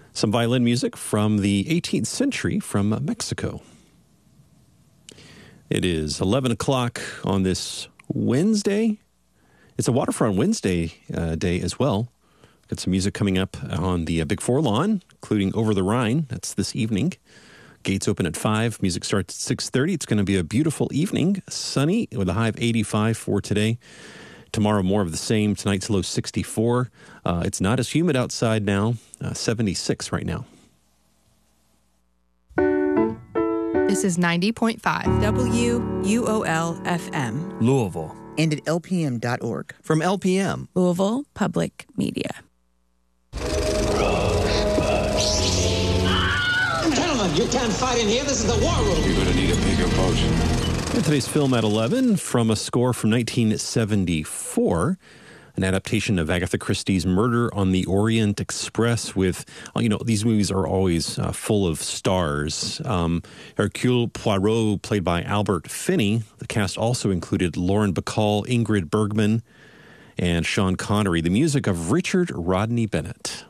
Some violin music from the 18th century from Mexico. It is 11 o'clock on this Wednesday. It's a Waterfront Wednesday day as well. Got some music coming up on the Big Four lawn, including Over the Rhine. That's this evening. Gates open at 5. Music starts at 6:30. It's going to be a beautiful evening, sunny with a high of 85 for today. Tomorrow, more of the same. Tonight's low 64. It's not as humid outside now, 76 right now. This is 90.5 WUOL-FM. Louisville. And at LPM.org. From LPM. Louisville Public Media. Gentlemen, you can't fight in here. This is the war room. You're going to need a bigger boat. And today's film at 11 from a score from 1974, an adaptation of Agatha Christie's Murder on the Orient Express with, these movies are always full of stars. Hercule Poirot, played by Albert Finney. The cast also included Lauren Bacall, Ingrid Bergman, and Sean Connery. The music of Richard Rodney Bennett.